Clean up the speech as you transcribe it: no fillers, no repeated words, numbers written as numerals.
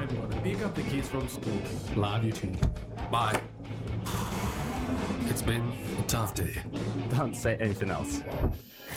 going to pick up the kids from school. Love you too. Bye. It's been a tough day. Don't say anything else.